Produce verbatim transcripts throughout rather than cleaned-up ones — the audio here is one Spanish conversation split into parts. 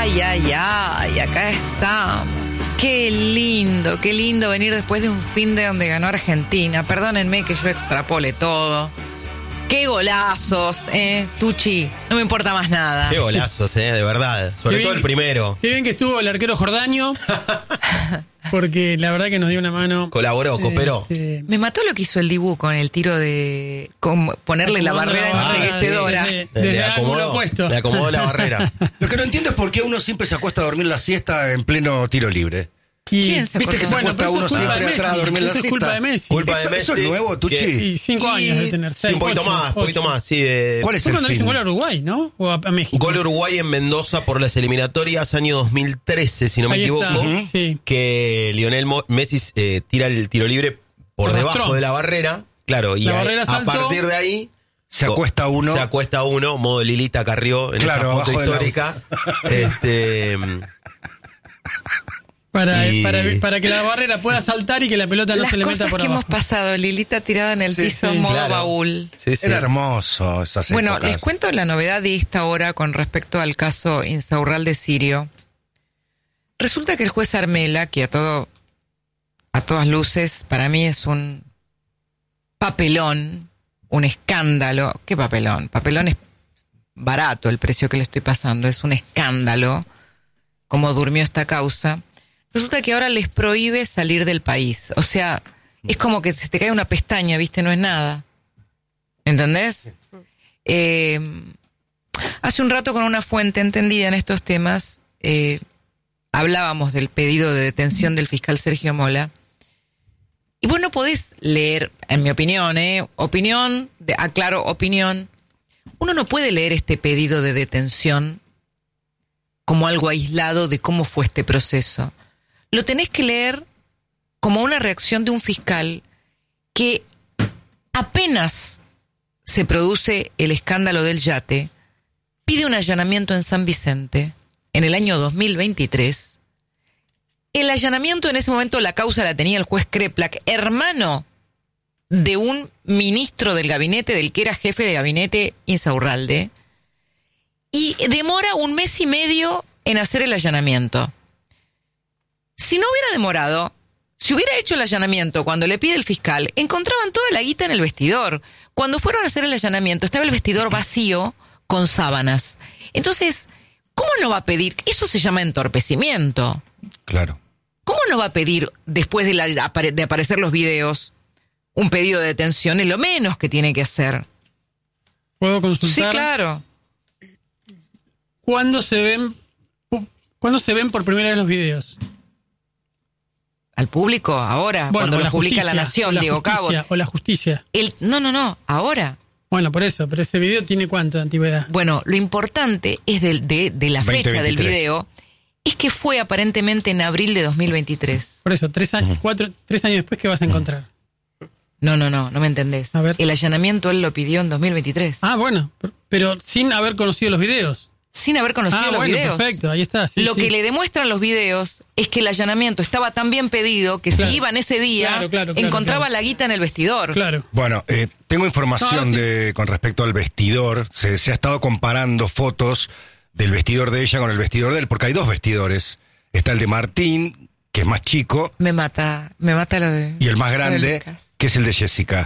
Ay, ay, ay, acá estamos. Qué lindo, qué lindo venir después de un fin de donde ganó Argentina. Perdónenme que yo extrapole todo. Qué golazos, eh, Tucci. No me importa más nada. Qué golazos, eh, de verdad. Sobre Qué todo bien, el primero. Qué bien que estuvo el arquero Jordaño. Porque la verdad que nos dio una mano. Colaboró, cooperó. Eh, Me mató lo que hizo el Dibu con el tiro de... con ponerle la barrera Ah, enseguecedora. sí, desde- desde le ángulo acomodó, opuesto. le acomodó la barrera. Lo que no entiendo es por qué uno siempre se acuesta a dormir la siesta en pleno tiro libre. Y, ¿Quién se Viste que se acordó? acuesta pero uno eso es culpa siempre de atrás a Messi. dormir la Eso es siesta. culpa de Messi. Culpa de ¿Eso, eso es Messi, nuevo, Tucci? que- Y cinco años de tener. Sí, Seis, un poquito ocho, más, un poquito ocho. más, sí. eh, ¿Cuál es Fue el cuando le hizo fin? un gol a Uruguay, ¿no? O a, a México. Gol Uruguay en Mendoza por las eliminatorias, año dos mil trece, si no me Ahí equivoco. está, uh-huh. Sí. Que Lionel Mo- Messi eh, tira el tiro libre por Arrastró. debajo de la barrera. Claro, y La a, barrera a saltó. partir de ahí... Se acuesta uno. Se acuesta uno, modo Lilita Carrió, en Claro, esa foto abajo de la- histórica. este... Para, Y- para, para que la barrera pueda saltar y que la pelota no Las se le meta cosas por que abajo. hemos pasado, Lilita tirada en el Sí, piso, sí, modo claro. baúl. Sí, sí. Era hermoso esas Bueno, épocas. les cuento la novedad de esta hora con respecto al caso Insaurralde Sirio. Resulta que el juez Armela, que a todo, a todas luces, para mí es un papelón, un escándalo. ¿Qué papelón? Papelón es barato el precio que le estoy pasando, es un escándalo cómo durmió esta causa. Resulta que ahora les prohíbe salir del país. O sea, es como que se te cae una pestaña, ¿viste? No es nada. ¿Entendés? Eh, hace un rato con una fuente entendida en estos temas, eh, hablábamos del pedido de detención del fiscal Sergio Mola. Y vos no podés leer, en mi opinión, ¿eh? Opinión, de, aclaro, opinión. Uno no puede leer este pedido de detención como algo aislado de cómo fue este proceso. Lo tenés que leer como una reacción de un fiscal que apenas se produce el escándalo del yate, pide un allanamiento en San Vicente en el año dos mil veintitrés. El allanamiento en ese momento la causa la tenía el juez Kreplak, hermano de un ministro del gabinete, del que era jefe de gabinete Insaurralde, y demora un mes y medio en hacer el allanamiento. Si no hubiera demorado, si hubiera hecho el allanamiento cuando le pide el fiscal, encontraban toda la guita en el vestidor. Cuando fueron a hacer el allanamiento, estaba el vestidor vacío con sábanas. Entonces, ¿cómo no va a pedir? Eso se llama entorpecimiento. Claro. ¿Cómo no va a pedir, después de, la, de aparecer los videos, un pedido de detención? Es lo menos que tiene que hacer. ¿Puedo consultar? Sí, claro. ¿Cuándo se ven, ¿cuándo se ven por primera vez los videos? Al público, ahora, Bueno, cuando o lo la publica justicia, La o Nación, la Diego Cabo. justicia, O la justicia. El, no, no, no, ahora. Bueno, por eso, pero ese video tiene cuánto de antigüedad. Bueno, lo importante es del, de, de la fecha veinte veintitrés. del video, es que fue aparentemente en abril de dos mil veintitrés. Por eso, tres años, cuatro, tres años después, ¿qué vas a encontrar? No, no, no, no me entendés. A ver. El allanamiento él lo pidió en dos mil veintitrés, Ah, bueno, pero, pero sin haber conocido los videos. sin haber conocido ah, los bueno, videos. perfecto, ahí está. Sí, lo sí. que le demuestran los videos es que el allanamiento estaba tan bien pedido que Claro. si iban ese día, Claro, claro, claro, encontraba claro. la guita en el vestidor. Claro. Bueno, eh, tengo información No, sí. de con respecto al vestidor. Se, se ha estado comparando fotos del vestidor de ella con el vestidor de él, porque hay dos vestidores. Está el de Martín, que es más chico, Me mata, me mata lo de... y el más lo de grande, Lucas. que es el de Jessica.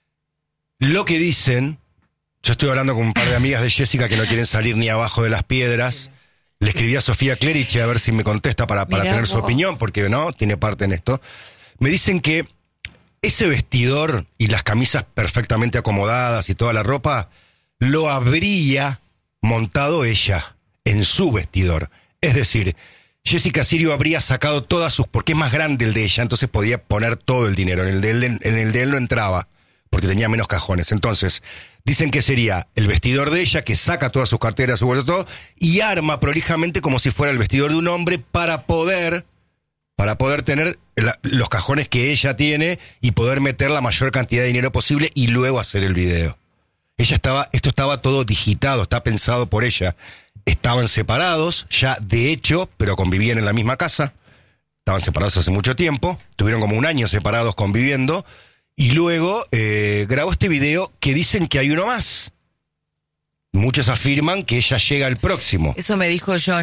Lo que dicen, yo estoy hablando con un par de amigas de Jessica que no quieren salir ni abajo de las piedras. Le escribí a Sofía Clerici a ver si me contesta para, para Mirá tener su vos. opinión, porque no, tiene parte en esto. Me dicen que ese vestidor y las camisas perfectamente acomodadas y toda la ropa, lo habría montado ella en su vestidor. Es decir, Jessica Sirio habría sacado todas sus... porque es más grande el de ella, entonces podía poner todo el dinero. En el de él, en el de él no entraba, porque tenía menos cajones. Entonces, dicen que sería el vestidor de ella, que saca todas sus carteras, su bolso, todo, y arma prolijamente como si fuera el vestidor de un hombre para poder... para poder tener la, los cajones que ella tiene y poder meter la mayor cantidad de dinero posible y luego hacer el video. Ella estaba, esto estaba todo digitado, está pensado por ella. Estaban separados, ya de hecho, pero convivían en la misma casa. Estaban separados hace mucho tiempo, tuvieron como un año separados conviviendo, y luego eh, grabó este video que dicen que hay uno más. Muchos afirman que ella llega al próximo. Eso me dijo Johnny.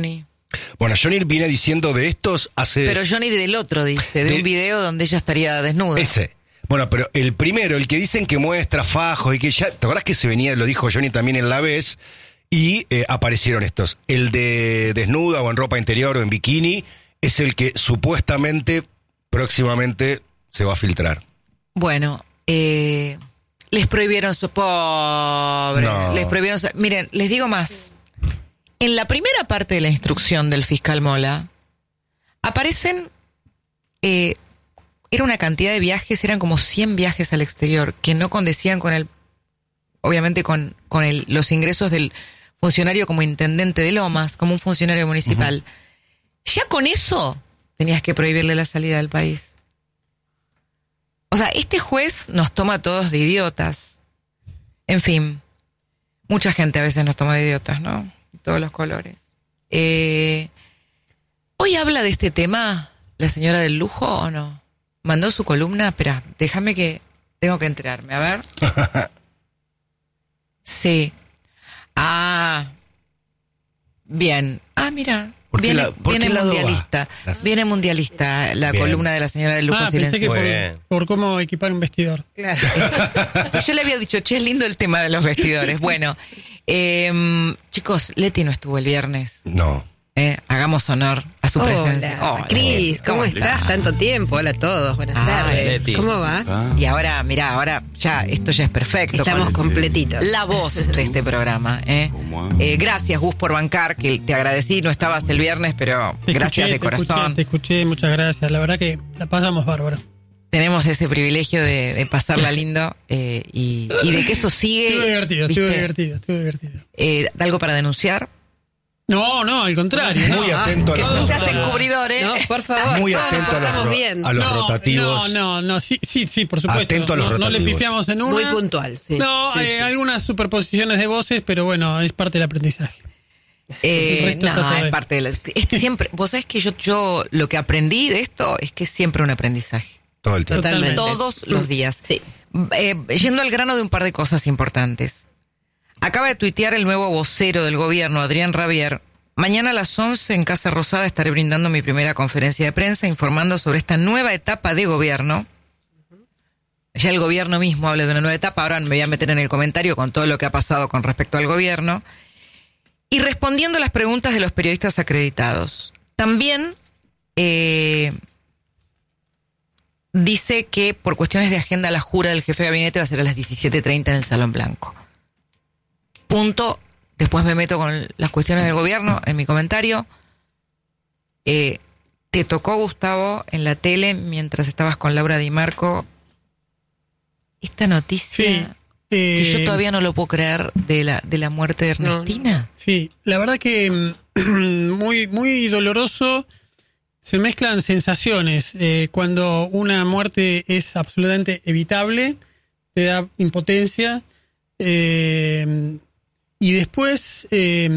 Bueno, Johnny viene diciendo de estos hace... Pero Johnny del otro dice, de, de un video donde ella estaría desnuda. Ese. Bueno, pero el primero, el que dicen que muestra fajos y que ya... ¿Te acordás que se venía, lo dijo Johnny también en La Vez? Y eh, aparecieron estos. El de desnuda o en ropa interior o en bikini es el que supuestamente próximamente se va a filtrar. Bueno, eh, les prohibieron su... Pobre. No. Les prohibieron su... Miren, les digo más. En la primera parte de la instrucción del fiscal Mola, aparecen... Eh, era una cantidad de viajes, eran como cien viajes al exterior, que no condecían con el... Obviamente con, con el, los ingresos del funcionario como intendente de Lomas, como un funcionario municipal. Uh-huh. Ya con eso tenías que prohibirle la salida del país. O sea, este juez nos toma a todos de idiotas. En fin, mucha gente a veces nos toma de idiotas, ¿no? De todos los colores. Eh, ¿Hoy habla de este tema la señora del lujo o no? ¿Mandó su columna? Espera, déjame que... Tengo que enterarme, a ver. Sí. Ah. Bien. Ah, mira. Viene, la, viene mundialista. Las... Viene mundialista la bien. columna de la señora del lujo ah, pensé silencioso. que por, por cómo equipar un vestidor. Claro. Yo le había dicho, che, es lindo el tema de los vestidores. Bueno, eh, chicos, Leti no estuvo el viernes. No. Eh, hagamos honor a su Hola, presencia. Oh, Cris, ¿cómo estás? Tanto tiempo, hola a todos, buenas Ah, tardes. Leti. ¿Cómo va? Ah. Y ahora, mirá, ahora ya, esto ya es perfecto. Estamos con completitos. la voz de este programa. ¿eh? Eh, gracias, Gus, por bancar, que te agradecí, no estabas el viernes, pero Te gracias escuché, de corazón. Te escuché, te escuché, muchas gracias. La verdad que la pasamos bárbaro. Tenemos ese privilegio de, de pasarla lindo eh, y, y de que eso sigue. Estuvo divertido, ¿viste? estuvo divertido, estuvo divertido. Eh, ¿Algo para denunciar? No, no, al contrario. Muy no. atento a Que los, no se hace encubridor, ¿eh? No, por favor. muy todos atento a nos los, portamos ro- bien. a los no, rotativos. No, no, no, sí, sí, sí, por supuesto. Atento a los no, no le rotativos. pifiamos en una. Muy puntual, sí. No, Sí, eh, sí. algunas superposiciones de voces, pero bueno, es parte del aprendizaje. Eh, El resto está no, todo es bien. parte de la... Es siempre, vos sabés que yo, yo lo que aprendí de esto es que es siempre un aprendizaje. Todo el tiempo. Totalmente. Todos los días. Sí. Eh, yendo al grano de un par de cosas importantes. Acaba de tuitear el nuevo vocero del gobierno, Adrián Rabier. Mañana a las once en Casa Rosada estaré brindando mi primera conferencia de prensa informando sobre esta nueva etapa de gobierno. Ya el gobierno mismo habla de una nueva etapa, ahora me voy a meter en el comentario con todo lo que ha pasado con respecto al gobierno. Y respondiendo a las preguntas de los periodistas acreditados. También eh, dice que por cuestiones de agenda la jura del jefe de gabinete va a ser a las diecisiete treinta en el Salón Blanco. Punto. Después me meto con las cuestiones del gobierno en mi comentario. Eh, ¿Te tocó, Gustavo, en la tele mientras estabas con Laura Di Marco esta noticia Sí. que eh, yo todavía no lo puedo creer de la, de la muerte de Ernestina? Sí, la verdad que mm, muy, muy doloroso. Se mezclan sensaciones. Eh, cuando una muerte es absolutamente evitable, te da impotencia. Eh, y después eh,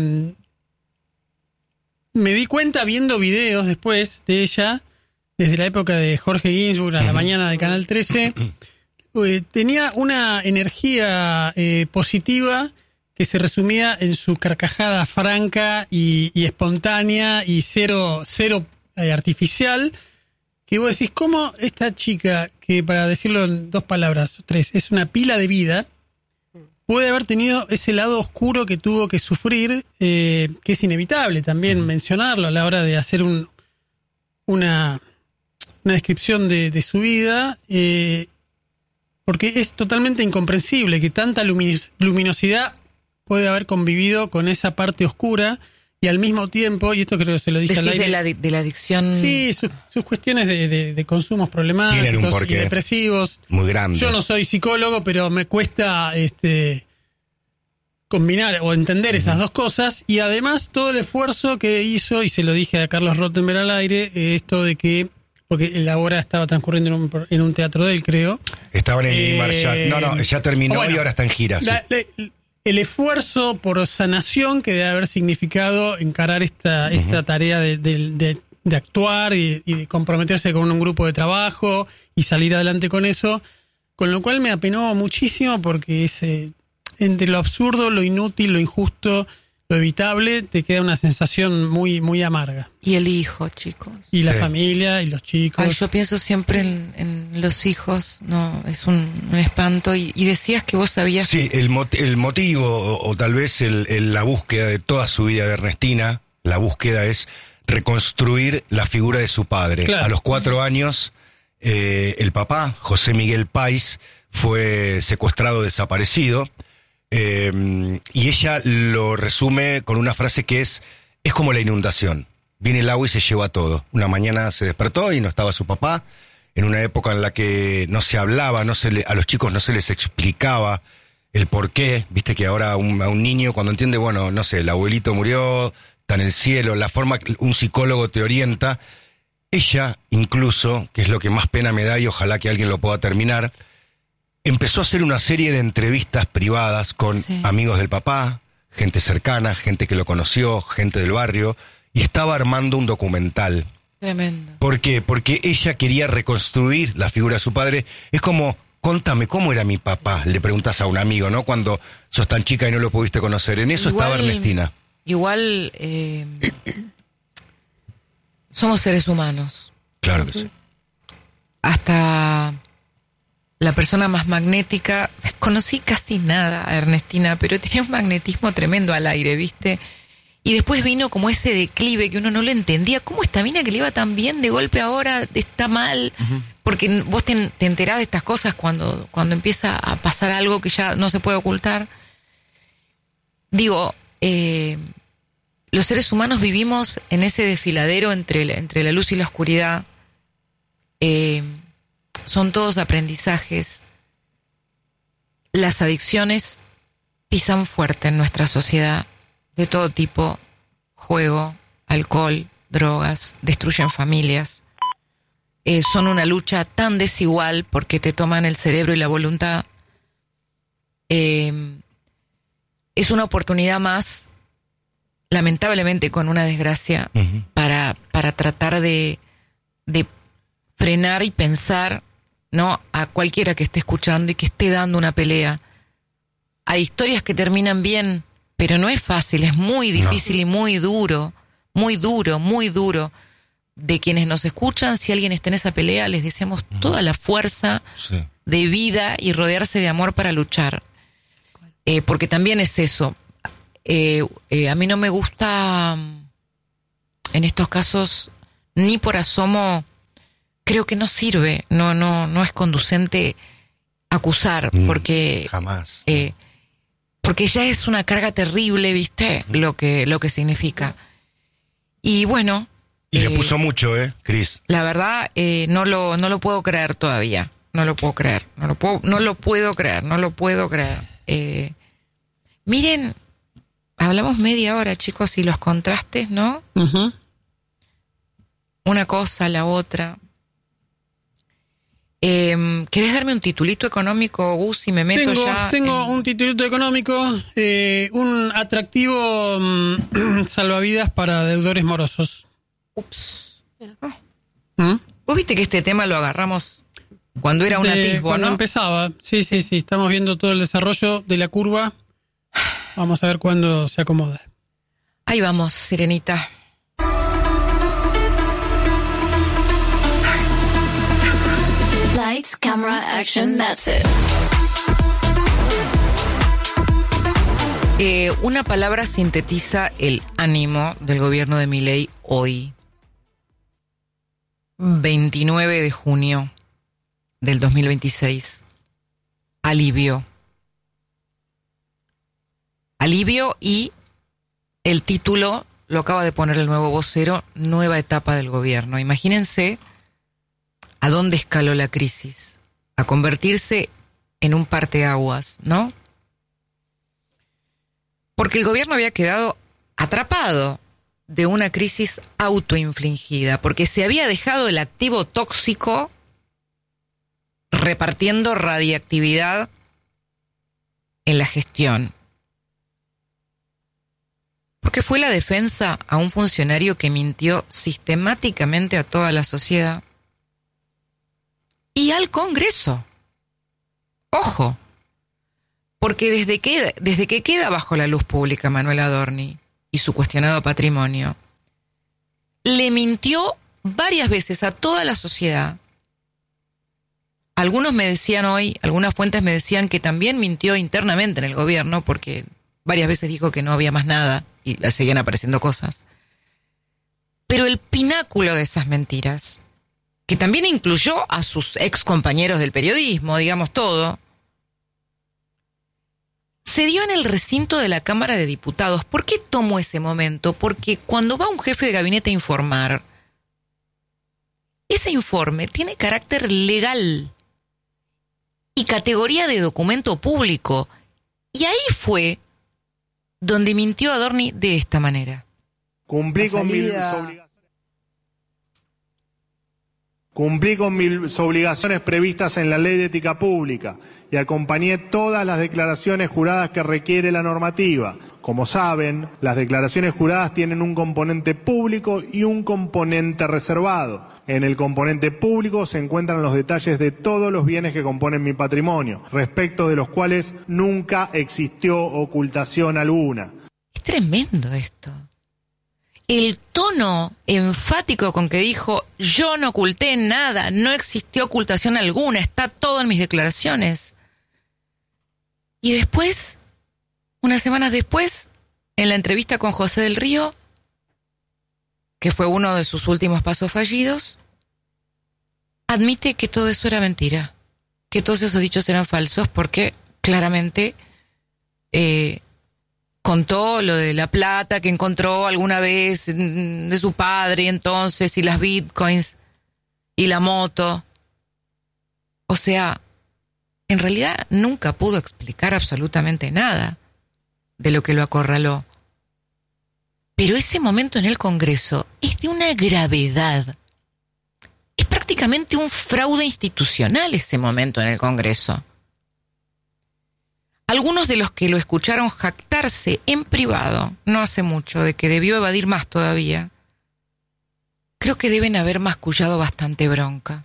me di cuenta viendo videos después de ella, desde la época de Jorge Ginsburg a la mañana de Canal trece, eh, tenía una energía eh, positiva que se resumía en su carcajada franca y, y espontánea y cero, cero eh, artificial, que vos decís, ¿cómo esta chica, que para decirlo en dos palabras, tres, es una pila de vida, puede haber tenido ese lado oscuro que tuvo que sufrir, eh, que es inevitable también mencionarlo a la hora de hacer un, una, una descripción de, de su vida, eh, porque es totalmente incomprensible que tanta luminis- luminosidad puede haber convivido con esa parte oscura y al mismo tiempo, y esto creo que se lo dije al Decís aire... de la, de la adicción. Sí, sus, sus cuestiones de, de, de consumos problemáticos Tienen un y porqué depresivos. muy grande. Yo no soy psicólogo, pero me cuesta este combinar o entender esas dos cosas. Y además todo el esfuerzo que hizo, y se lo dije a Carlos Rottenberg al aire, eh, esto de que, porque la obra estaba transcurriendo en un, en un teatro de él, creo. Estaban en Eh, Marshall. No, no, ya terminó bueno, y ahora está en gira. sí. La- la- el esfuerzo por sanación que debe haber significado encarar esta, esta tarea de, de, de, de actuar y, y de comprometerse con un grupo de trabajo y salir adelante con eso, con lo cual me apenó muchísimo porque es eh, entre lo absurdo, lo inútil, lo injusto, lo evitable, te queda una sensación muy, muy amarga. Y el hijo, chicos. Y la Sí. familia y los chicos. Ay, yo pienso siempre en, en los hijos, no, es un, un espanto. Y, y decías que vos sabías. Sí, el, mot- el motivo o, o tal vez el, el- la búsqueda de toda su vida de Ernestina, la búsqueda es reconstruir la figura de su padre. Claro. A los cuatro años, eh, el papá, José Miguel Páez, fue secuestrado, desaparecido, eh, y ella lo resume con una frase que es, es como la inundación. Viene el agua y se lleva todo. Una mañana se despertó y no estaba su papá, en una época en la que no se hablaba, no se le, a los chicos no se les explicaba el por qué. Viste que ahora a un, a un niño cuando entiende, bueno, no sé, el abuelito murió, está en el cielo, la forma que un psicólogo te orienta. Ella, incluso, que es lo que más pena me da y ojalá que alguien lo pueda terminar, empezó a hacer una serie de entrevistas privadas con Sí. amigos del papá, gente cercana, gente que lo conoció, gente del barrio, y estaba armando un documental. Tremendo. ¿Por qué? Porque ella quería reconstruir la figura de su padre. Es como, contame, ¿cómo era mi papá? Le preguntas a un amigo, ¿no? Cuando sos tan chica y no lo pudiste conocer. En eso Igual- estaba Ernestina. Igual eh, somos seres humanos. Claro que sí. Hasta la persona más magnética, conocí casi nada a Ernestina, pero tenía un magnetismo tremendo al aire, ¿viste? Y después vino como ese declive que uno no lo entendía. ¿Cómo esta mina que le iba tan bien de golpe ahora está mal? Porque vos te, te enterás de estas cosas cuando, cuando empieza a pasar algo que ya no se puede ocultar. Digo, eh, los seres humanos vivimos en ese desfiladero entre la, entre la luz y la oscuridad. Eh, son todos aprendizajes. Las adicciones pisan fuerte en nuestra sociedad, de todo tipo: juego, alcohol, drogas, destruyen familias. Eh, son una lucha tan desigual porque te toman el cerebro y la voluntad. Eh, es una oportunidad más, lamentablemente con una desgracia, Ujú. para, para tratar de, de frenar y pensar, ¿no?, a cualquiera que esté escuchando y que esté dando una pelea. Hay historias que terminan bien, pero no es fácil, es muy difícil y muy duro, muy duro, muy duro. De quienes nos escuchan, si alguien está en esa pelea, les deseamos toda la fuerza Sí. de vida y rodearse de amor para luchar. Eh, porque también es eso. Eh, eh, a mí no me gusta, en estos casos, ni por asomo, creo que no sirve, no, no, no es conducente acusar, Mm, porque Jamás. eh, porque ya es una carga terrible, ¿viste? Lo que, lo que significa. Y bueno. Y le eh, puso mucho, ¿eh, Cris? La verdad, eh, no lo, no lo puedo creer todavía. No lo puedo creer. No lo puedo, no lo puedo creer. No lo puedo creer. Eh, miren, hablamos media hora, chicos, y los contrastes, ¿no? Ujú. Una cosa, la otra. Eh, ¿Querés darme un titulito económico, Gus, y me meto Tengo, ya? tengo en- un titulito económico, eh, un atractivo mm, salvavidas para deudores morosos. Ups. ¿Mm? Vos viste que este tema lo agarramos cuando era un De- atisbo, cuando ¿no? empezaba. Sí, sí, sí. Estamos viendo todo el desarrollo de la curva. Vamos a ver cuándo se acomoda. Ahí vamos, Sirenita. Lights, camera, action, that's it. Eh, una palabra sintetiza el ánimo del gobierno de Milei hoy, veintinueve de junio del dos mil veintiséis. Alivio. Alivio, y el título lo acaba de poner el nuevo vocero: nueva etapa del gobierno. Imagínense a dónde escaló la crisis, a convertirse en un parteaguas, ¿no? Porque el gobierno había quedado atrapado de una crisis autoinfligida, porque se había dejado el activo tóxico repartiendo radiactividad en la gestión. Porque fue la defensa a un funcionario que mintió sistemáticamente a toda la sociedad y al Congreso. Ojo. Porque desde que, desde que queda bajo la luz pública Manuel Adorni, y su cuestionado patrimonio, le mintió varias veces a toda la sociedad. Algunos me decían hoy, algunas fuentes me decían que también mintió internamente en el gobierno, porque varias veces dijo que no había más nada y seguían apareciendo cosas. Pero el pináculo de esas mentiras, que también incluyó a sus ex compañeros del periodismo, digamos todo, se dio en el recinto de la Cámara de Diputados. ¿Por qué tomo ese momento? Porque cuando va un jefe de gabinete a informar, ese informe tiene carácter legal y categoría de documento público. Y ahí fue donde mintió Adorni de esta manera. Cumplí con mis obligaciones. Cumplí con mis obligaciones previstas en la Ley de Ética Pública y acompañé todas las declaraciones juradas que requiere la normativa. Como saben, las declaraciones juradas tienen un componente público y un componente reservado. En el componente público se encuentran los detalles de todos los bienes que componen mi patrimonio, respecto de los cuales nunca existió ocultación alguna. Es tremendo esto. El tono enfático con que dijo, yo no oculté nada, no existió ocultación alguna, está todo en mis declaraciones. Y después, unas semanas después, en la entrevista con José del Río, que fue uno de sus últimos pasos fallidos, admite que todo eso era mentira, que todos esos dichos eran falsos, porque claramente eh, contó lo de la plata que encontró alguna vez de su padre entonces, y las bitcoins, y la moto. O sea, en realidad nunca pudo explicar absolutamente nada de lo que lo acorraló. Pero ese momento en el Congreso es de una gravedad. Es prácticamente un fraude institucional ese momento en el Congreso. Algunos de los que lo escucharon jactarse en privado, no hace mucho, de que debió evadir más todavía, creo que deben haber mascullado bastante bronca.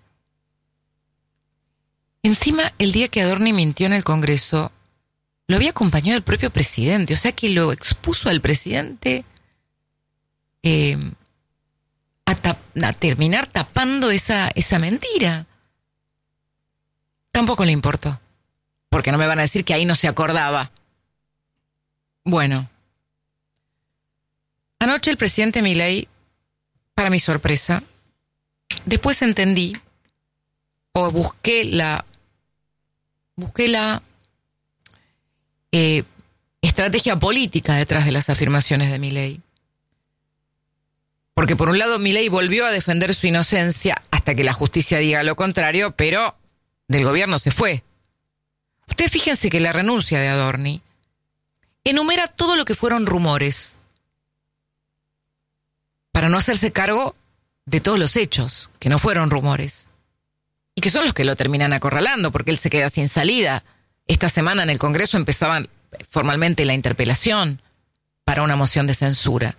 Encima, el día que Adorni mintió en el Congreso, lo había acompañado el propio presidente, o sea que lo expuso al presidente eh, a, tap- a terminar tapando esa, esa mentira. Tampoco le importó, porque no me van a decir que ahí no se acordaba. Bueno, anoche el presidente Milei, para mi sorpresa, después entendí, o busqué la, busqué la eh, estrategia política detrás de las afirmaciones de Milei. Porque por un lado Milei volvió a defender su inocencia hasta que la justicia diga lo contrario, pero del gobierno se fue. Ustedes fíjense que la renuncia de Adorni enumera todo lo que fueron rumores, para no hacerse cargo de todos los hechos, que no fueron rumores, y que son los que lo terminan acorralando, porque él se queda sin salida. Esta semana en el Congreso empezaba formalmente la interpelación para una moción de censura.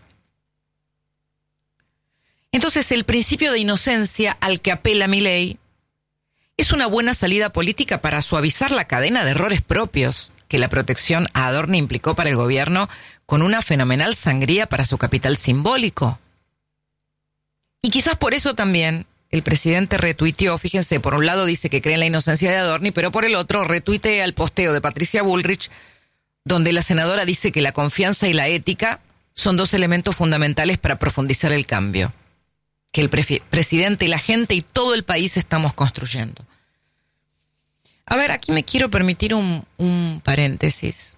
Entonces, el principio de inocencia al que apela Milei es una buena salida política para suavizar la cadena de errores propios que la protección a Adorni implicó para el gobierno, con una fenomenal sangría para su capital simbólico. Y quizás por eso también el presidente retuiteó, fíjense, por un lado dice que cree en la inocencia de Adorni, pero por el otro retuitea el posteo de Patricia Bullrich, donde la senadora dice que la confianza y la ética son dos elementos fundamentales para profundizar el cambio que el pre- presidente y la gente y todo el país estamos construyendo. A ver, aquí me quiero permitir un, un paréntesis.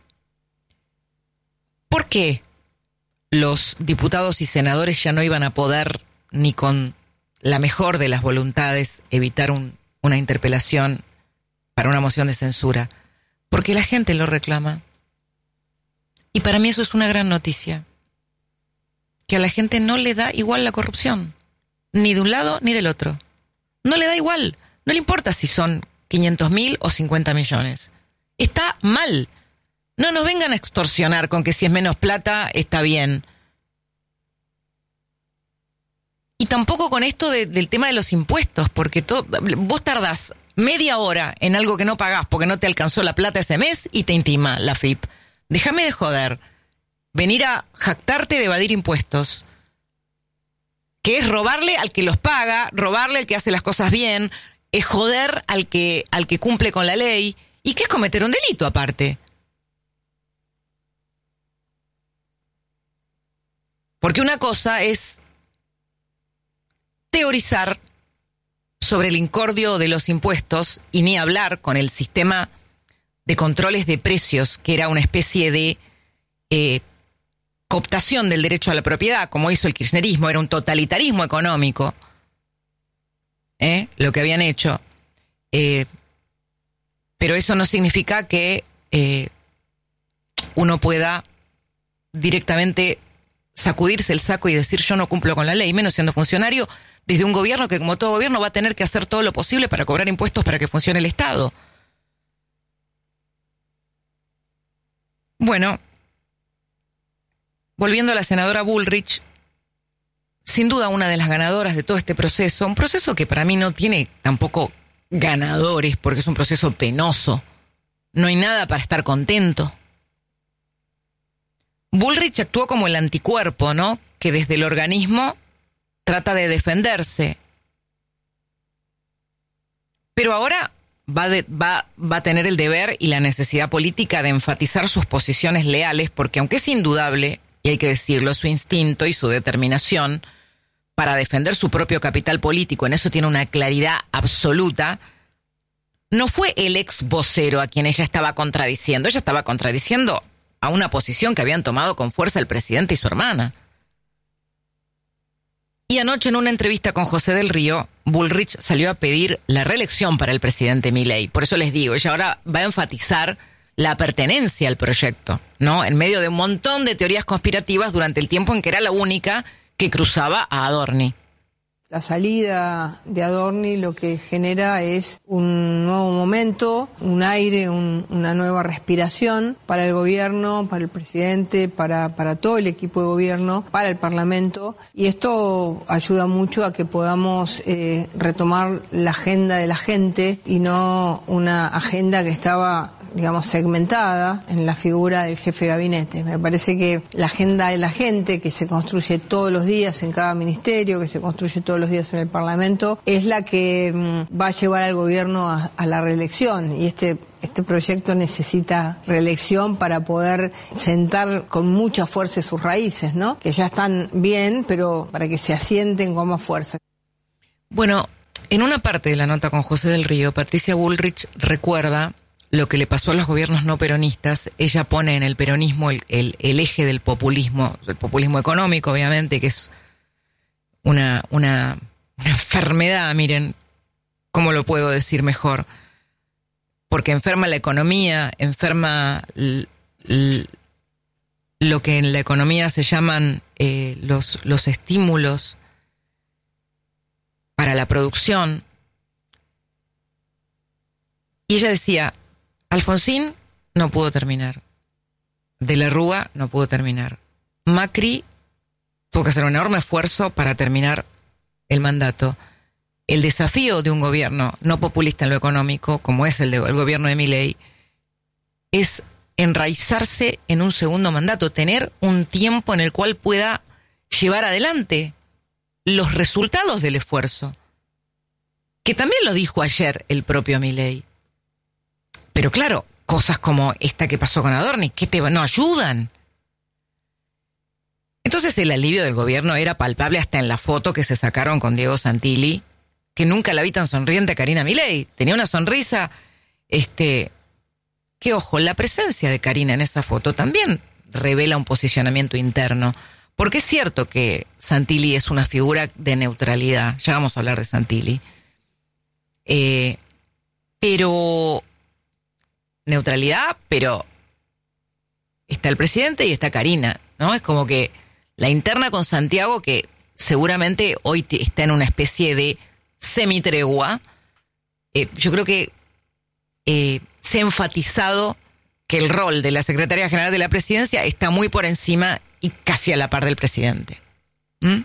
¿Por qué los diputados y senadores ya no iban a poder, ni con la mejor de las voluntades, evitar un, una interpelación para una moción de censura? Porque la gente lo reclama. Y para mí eso es una gran noticia. Que a la gente no le da igual la corrupción. Ni de un lado ni del otro. No le da igual. No le importa si son quinientos mil o cincuenta millones. Está mal. No nos vengan a extorsionar con que si es menos plata está bien. Y tampoco con esto de, del tema de los impuestos, porque to, vos tardás media hora en algo que no pagás porque no te alcanzó la plata ese mes y te intima la F I P. Déjame de joder. venir a jactarte de evadir impuestos, que es robarle al que los paga, robarle al que hace las cosas bien, es joder al que, al que cumple con la ley, y que es cometer un delito aparte. Porque una cosa es teorizar sobre el incordio de los impuestos y ni hablar con el sistema de controles de precios, que era una especie de eh, cooptación del derecho a la propiedad, como hizo el kirchnerismo, era un totalitarismo económico, ¿eh? lo que habían hecho. Eh, pero eso no significa que eh, uno pueda directamente sacudirse el saco y decir yo no cumplo con la ley, menos siendo funcionario desde un gobierno que, como todo gobierno, va a tener que hacer todo lo posible para cobrar impuestos para que funcione el Estado. Bueno, volviendo a la senadora Bullrich, sin duda una de las ganadoras de todo este proceso, un proceso que para mí no tiene tampoco ganadores, porque es un proceso penoso. No hay nada para estar contento. Bullrich actuó como el anticuerpo, ¿no? Que desde el organismo trata de defenderse. Pero ahora va, de, va, va a tener el deber y la necesidad política de enfatizar sus posiciones leales, porque aunque es indudable, y hay que decirlo, su instinto y su determinación para defender su propio capital político, en eso tiene una claridad absoluta, no fue el ex vocero a quien ella estaba contradiciendo, ella estaba contradiciendo a una posición que habían tomado con fuerza el presidente y su hermana. Y anoche en una entrevista con José del Río, Bullrich salió a pedir la reelección para el presidente Milei. Por eso les digo, ella ahora va a enfatizar la pertenencia al proyecto, ¿no? En medio de un montón de teorías conspirativas durante el tiempo en que era la única que cruzaba a Adorni. La salida de Adorni lo que genera es un nuevo momento, un aire, un, una nueva respiración para el gobierno, para el presidente, para, para todo el equipo de gobierno, para el Parlamento. Y esto ayuda mucho a que podamos eh, retomar la agenda de la gente y no una agenda que estaba, digamos, segmentada en la figura del jefe de gabinete. Me parece que la agenda de la gente, que se construye todos los días en cada ministerio, que se construye todos los días en el Parlamento, es la que mm, va a llevar al gobierno a, a la reelección. Y este, este proyecto necesita reelección para poder sentar con mucha fuerza sus raíces, ¿no? Que ya están bien, pero para que se asienten con más fuerza. Bueno, en una parte de la nota con José del Río, Patricia Bullrich recuerda lo que le pasó a los gobiernos no peronistas. Ella pone en el peronismo el, el, el eje del populismo, el populismo económico, obviamente, que es una, una, una enfermedad, miren, ¿cómo lo puedo decir mejor? Porque enferma la economía, enferma l, l, lo que en la economía se llaman eh, los, los estímulos para la producción. Y ella decía, Alfonsín no pudo terminar, de la Rúa no pudo terminar, Macri tuvo que hacer un enorme esfuerzo para terminar el mandato. El desafío de un gobierno no populista en lo económico, como es el, de, el gobierno de Milei, es enraizarse en un segundo mandato, tener un tiempo en el cual pueda llevar adelante los resultados del esfuerzo, que también lo dijo ayer el propio Milei. Pero claro, cosas como esta que pasó con Adorni, que te no ayudan. Entonces el alivio del gobierno era palpable hasta en la foto que se sacaron con Diego Santilli, que nunca la vi tan sonriente a Karina Milei. Tenía una sonrisa, este, que ojo, la presencia de Karina en esa foto también revela un posicionamiento interno. Porque es cierto que Santilli es una figura de neutralidad, ya vamos a hablar de Santilli. Eh, pero... neutralidad, pero está el presidente y está Karina, ¿no? Es como que la interna con Santiago, que seguramente hoy está en una especie de semitregua, eh, yo creo que eh, se ha enfatizado que el rol de la Secretaría General de la Presidencia está muy por encima y casi a la par del presidente. ¿Mm?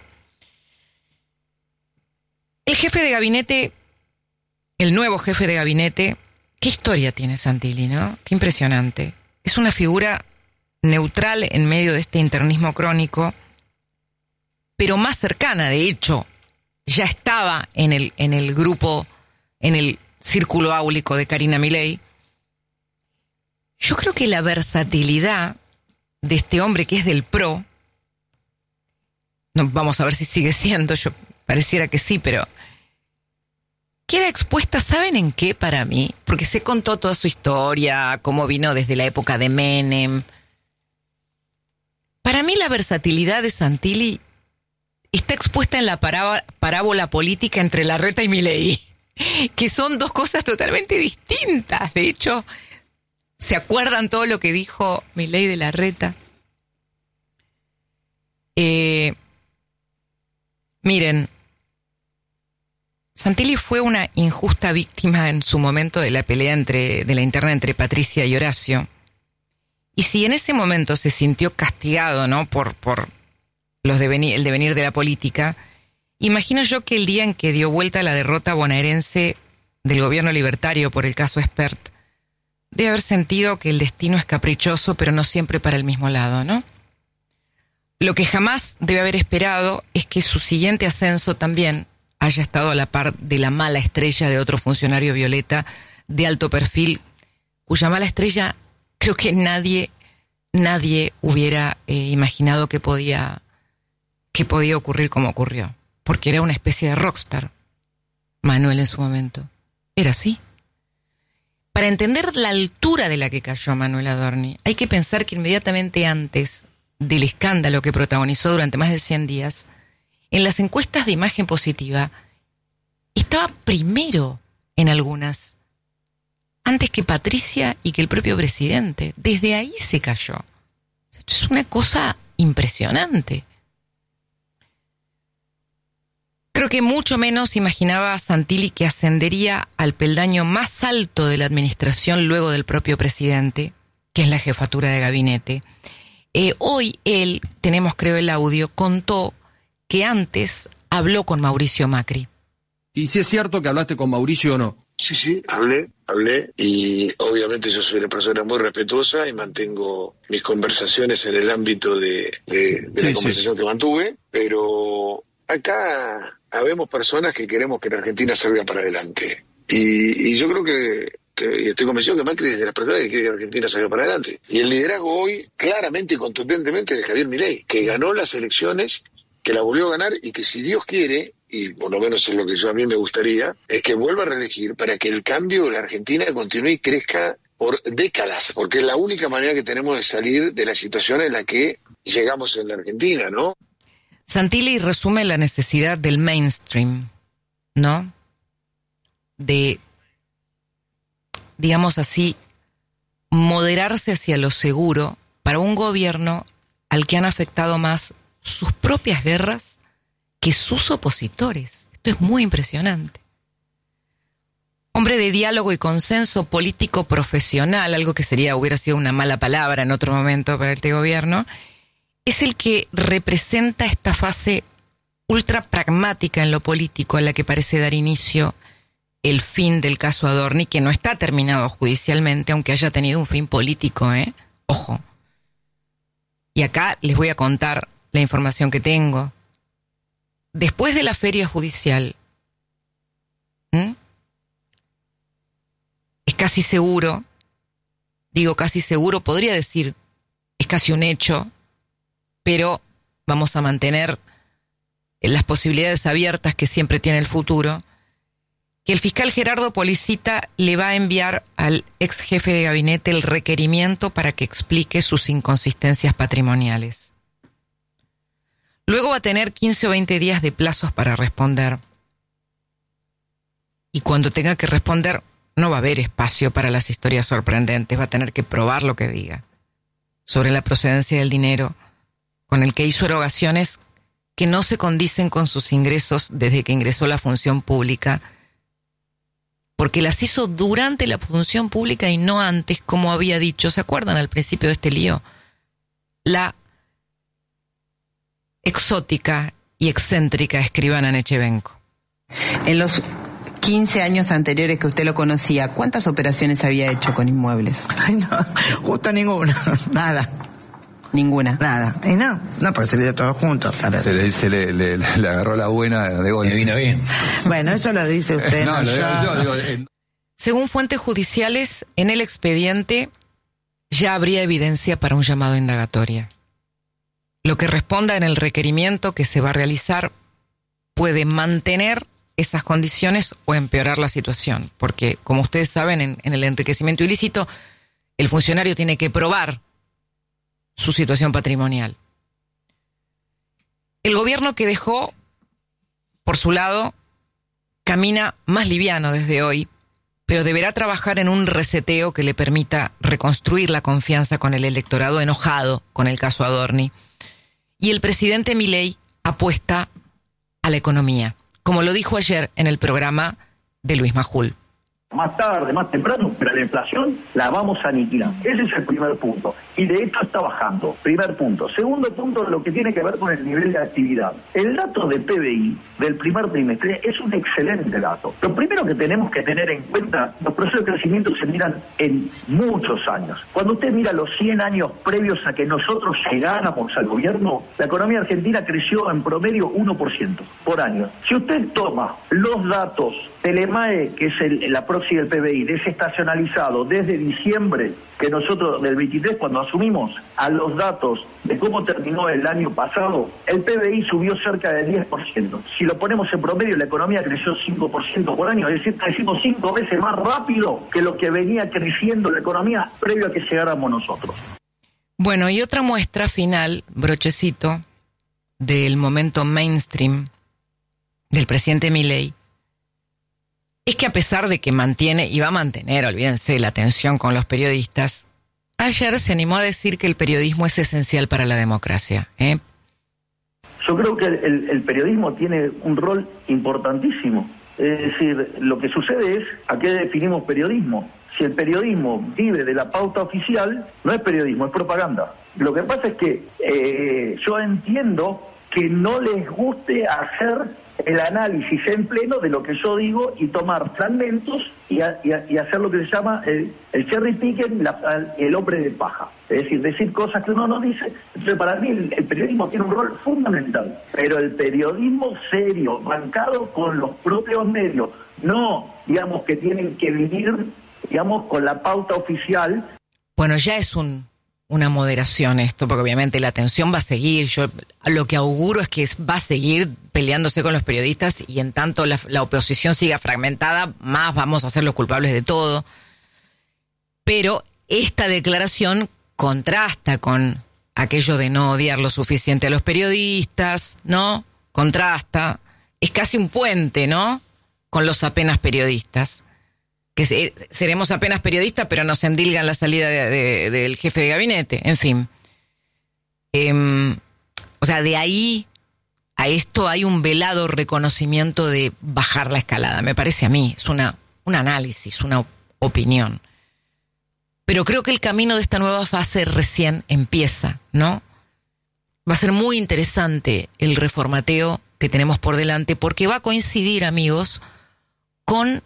El jefe de gabinete, el nuevo jefe de gabinete, qué historia tiene Santilli, ¿no? Qué impresionante. Es una figura neutral en medio de este internismo crónico, pero más cercana, de hecho, ya estaba en el, en el grupo, en el círculo áulico de Karina Milei. Yo creo que la versatilidad de este hombre que es del P R O, no, vamos a ver si sigue siendo, yo pareciera que sí, pero queda expuesta, ¿saben en qué para mí? Porque se contó toda su historia, cómo vino desde la época de Menem. Para mí la versatilidad de Santilli está expuesta en la parábola, parábola política entre Larreta y Milei, que son dos cosas totalmente distintas. De hecho, ¿se acuerdan todo lo que dijo Milei de Larreta? Eh, miren, Santilli fue una injusta víctima en su momento de la pelea entre, de la interna entre Patricia y Horacio. Y si en ese momento se sintió castigado, ¿no?, por, por los devenir, el devenir de la política, imagino yo que el día en que dio vuelta la derrota bonaerense del gobierno libertario por el caso Espert, debe haber sentido que el destino es caprichoso, pero no siempre para el mismo lado, ¿no? Lo que jamás debe haber esperado es que su siguiente ascenso también haya estado a la par de la mala estrella de otro funcionario violeta de alto perfil, cuya mala estrella creo que nadie, nadie hubiera eh, imaginado que podía, que podía ocurrir como ocurrió, porque era una especie de rockstar, Manuel en su momento. Era así. Para entender la altura de la que cayó Manuel Adorni, hay que pensar que inmediatamente antes del escándalo que protagonizó durante más de cien días, en las encuestas de imagen positiva, estaba primero en algunas, antes que Patricia y que el propio presidente. Desde ahí se cayó. Esto es una cosa impresionante. Creo que mucho menos imaginaba Santilli que ascendería al peldaño más alto de la administración luego del propio presidente, que es la jefatura de gabinete. Eh, hoy él, tenemos creo el audio, contó que antes habló con Mauricio Macri. ¿Y si es cierto que hablaste con Mauricio o no? Sí, sí, hablé, hablé y obviamente yo soy una persona muy respetuosa y mantengo mis conversaciones en el ámbito de, de, de sí, la conversación sí. que mantuve, pero acá habemos personas que queremos que la Argentina salga para adelante y, y yo creo que, que estoy convencido que Macri es de las personas que quiere que la Argentina salga para adelante. Y el liderazgo hoy claramente y contundentemente de Javier Milei, que ganó las elecciones, que la volvió a ganar y que si Dios quiere, y por lo menos es lo que yo a mí me gustaría, es que vuelva a reelegir para que el cambio de la Argentina continúe y crezca por décadas, porque es la única manera que tenemos de salir de la situación en la que llegamos en la Argentina, ¿no? Santilli resume la necesidad del mainstream, ¿no? De, digamos así, moderarse hacia lo seguro para un gobierno al que han afectado más sus propias guerras que sus opositores. Esto es muy impresionante. Hombre de diálogo y consenso político profesional, algo que sería, hubiera sido una mala palabra en otro momento para este gobierno, es el que representa esta fase ultra pragmática en lo político a la que parece dar inicio el fin del caso Adorni, que no está terminado judicialmente, aunque haya tenido un fin político, ¿eh? Ojo. Y acá les voy a contar la información que tengo. Después de la feria judicial, ¿m? es casi seguro, digo casi seguro, podría decir, es casi un hecho, pero vamos a mantener las posibilidades abiertas que siempre tiene el futuro, que el fiscal Gerardo Policita le va a enviar al ex jefe de gabinete el requerimiento para que explique sus inconsistencias patrimoniales. Luego va a tener quince o veinte días de plazos para responder. Y cuando tenga que responder, no va a haber espacio para las historias sorprendentes. Va a tener que probar lo que diga sobre la procedencia del dinero con el que hizo erogaciones que no se condicen con sus ingresos desde que ingresó a la función pública, porque las hizo durante la función pública y no antes, como había dicho. ¿Se acuerdan al principio de este lío? La exótica y excéntrica escribana Nechevenko. En los quince años anteriores que usted lo conocía, ¿cuántas operaciones había hecho con inmuebles? Ay, no, justo ninguna, nada. Ninguna. Nada. Y no, no, porque se le dio todo junto. Para... Se, le, se le, le, le agarró la buena de gol. Me vino bien. Bueno, eso lo dice usted. no, no lo digo yo. yo. Digo, eh, Según fuentes judiciales, en el expediente ya habría evidencia para un llamado a indagatoria. Lo que responda en el requerimiento que se va a realizar puede mantener esas condiciones o empeorar la situación, porque como ustedes saben, en, en el enriquecimiento ilícito, el funcionario tiene que probar su situación patrimonial. El gobierno que dejó, por su lado, camina más liviano desde hoy, pero deberá trabajar en un reseteo que le permita reconstruir la confianza con el electorado enojado con el caso Adorni. Y el presidente Milei apuesta a la economía, como lo dijo ayer en el programa de Luis Majul. Más tarde, más temprano, pero la inflación la vamos a aniquilar. Ese es el primer punto. Y de hecho está bajando. Primer punto. Segundo punto, lo que tiene que ver con el nivel de actividad. El dato de P B I del primer trimestre es un excelente dato. Lo primero que tenemos que tener en cuenta, los procesos de crecimiento se miran en muchos años. Cuando usted mira los cien años previos a que nosotros llegáramos al gobierno, la economía argentina creció en promedio uno por ciento por año. Si usted toma los datos del E M A E, que es el, la próxima del P B I, desestacionalizado desde diciembre, que nosotros del veintitrés cuando asumimos, a los datos de cómo terminó el año pasado, el P B I subió cerca de diez por ciento. Si lo ponemos en promedio, la economía creció cinco por ciento por año, es decir, crecimos cinco veces más rápido que lo que venía creciendo la economía previo a que llegáramos nosotros. Bueno, y otra muestra final, brochecito, del momento mainstream del presidente Milei, es que a pesar de que mantiene, y va a mantener, olvídense, la tensión con los periodistas, ayer se animó a decir que el periodismo es esencial para la democracia. ¿eh? Yo creo que el, el periodismo tiene un rol importantísimo. Es decir, lo que sucede es, ¿a qué definimos periodismo? Si el periodismo vive de la pauta oficial, no es periodismo, es propaganda. Lo que pasa es que eh, yo entiendo que no les guste hacer el análisis en pleno de lo que yo digo y tomar fragmentos y, a, y, a, y hacer lo que se llama el, el cherry picking, la, el hombre de paja. Es decir, decir cosas que uno no dice. Entonces, para mí el, el periodismo tiene un rol fundamental, pero el periodismo serio, bancado con los propios medios, no, digamos, que tienen que vivir, digamos, con la pauta oficial. Bueno, ya es un... una moderación esto, porque obviamente la tensión va a seguir. Yo lo que auguro es que va a seguir peleándose con los periodistas y en tanto la, la oposición siga fragmentada, más vamos a ser los culpables de todo. Pero esta declaración contrasta con aquello de no odiar lo suficiente a los periodistas, ¿no? Contrasta. Es casi un puente, ¿no? Con los apenas periodistas. Que se, seremos apenas periodistas, pero nos endilgan la salida de, de, del jefe de gabinete, en fin. Eh, o sea, de ahí a esto hay un velado reconocimiento de bajar la escalada, me parece a mí. Es una, un análisis, una opinión. Pero creo que el camino de esta nueva fase recién empieza, ¿no? Va a ser muy interesante el reformateo que tenemos por delante, porque va a coincidir, amigos, con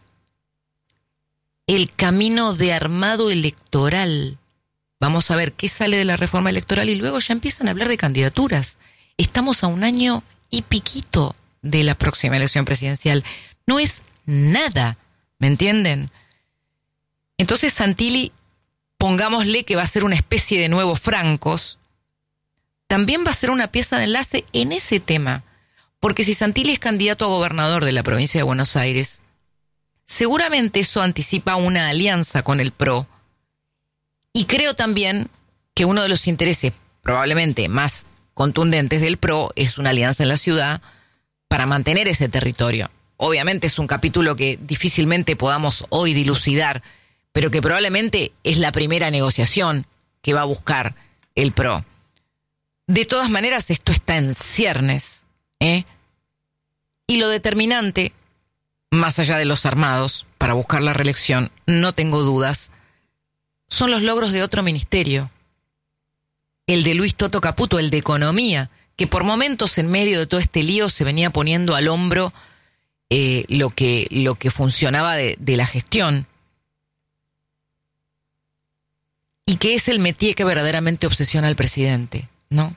el camino de armado electoral. Vamos a ver qué sale de la reforma electoral y luego ya empiezan a hablar de candidaturas. Estamos a un año y piquito de la próxima elección presidencial. No es nada, ¿me entienden? Entonces Santilli, pongámosle que va a ser una especie de nuevos francos, también va a ser una pieza de enlace en ese tema. Porque si Santilli es candidato a gobernador de la provincia de Buenos Aires, seguramente eso anticipa una alianza con el P R O. Y creo también que uno de los intereses probablemente más contundentes del P R O es una alianza en la ciudad para mantener ese territorio. Obviamente es un capítulo que difícilmente podamos hoy dilucidar, pero que probablemente es la primera negociación que va a buscar el P R O. De todas maneras, esto está en ciernes, ¿eh? Y lo determinante, más allá de los armados, para buscar la reelección, no tengo dudas, son los logros de otro ministerio. El de Luis Toto Caputo, el de Economía, que por momentos en medio de todo este lío se venía poniendo al hombro eh, lo que, lo que funcionaba de, de la gestión. y que es el métier que verdaderamente obsesiona al presidente, ¿no?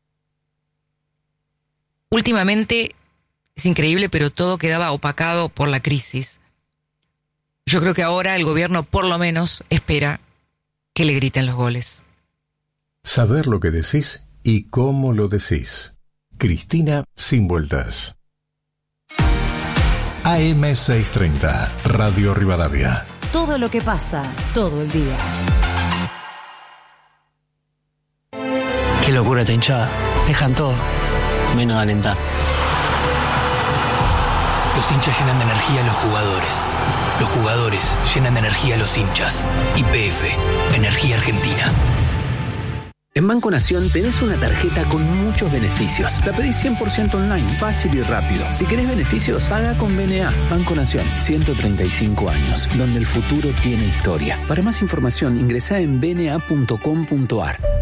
Últimamente, es increíble, pero todo quedaba opacado por la crisis. Yo creo que ahora el gobierno por lo menos espera que le griten los goles. Saber lo que decís y cómo lo decís. Cristina Sin Vueltas. A M seiscientos treinta, Radio Rivadavia. Todo lo que pasa, todo el día. Qué locura esta hinchada. Dejan todo, menos alentar. Los hinchas llenan de energía a los jugadores. Los jugadores llenan de energía a los hinchas. Y P F, Energía Argentina. En Banco Nación tenés una tarjeta con muchos beneficios. La pedís cien por ciento online, fácil y rápido. Si querés beneficios, paga con B N A. Banco Nación, ciento treinta y cinco años, donde el futuro tiene historia. Para más información, ingresá en b n a punto com punto a r.